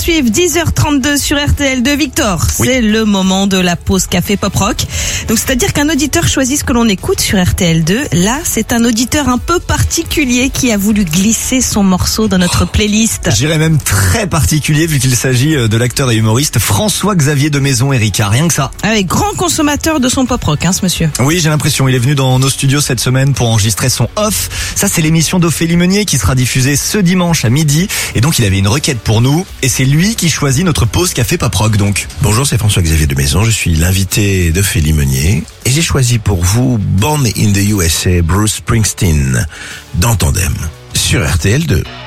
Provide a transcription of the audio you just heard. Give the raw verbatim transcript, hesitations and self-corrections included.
suivre, dix heures trente-deux sur R T L deux. Victor, Oui. c'est le moment de la pause café pop rock. Donc c'est-à-dire qu'un auditeur choisit ce que l'on écoute sur R T L deux. Là, c'est un auditeur un peu particulier qui a voulu glisser son morceau dans notre playlist. Je dirais même très particulier vu qu'il s'agit de l'acteur et humoriste François-Xavier de Maison Erika, rien que ça. Avec grand consommateur de son pop rock, hein, ce monsieur. Oui, j'ai l'impression, il est venu dans nos studios cette semaine pour enregistrer son off. Ça, c'est l'émission d'Ophélie Meunier qui sera diffusée ce dimanche à midi. Et donc, il avait une requête pour nous. Et c'est lui qui choisit notre pause café pop rock, donc. Bonjour, c'est François-Xavier de Maison, je suis l'invité d'Ophélie Meunier et j'ai choisi pour vous Born in the U S A, Bruce Springsteen, dans Tandem, sur R T L deux.